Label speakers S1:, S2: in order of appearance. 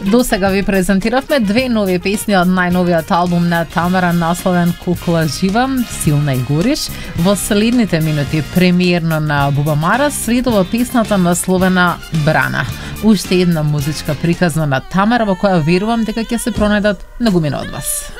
S1: До сега ви презентиравме две нови песни од најновиот албум на Тамара, насловен Кукла жива, силна и гориш. Во следните минути премиерно на Буба Мара следува песната насловена Брана. Уште една музичка приказна на Тамара во која верувам дека ќе се пронајдат многумина од вас.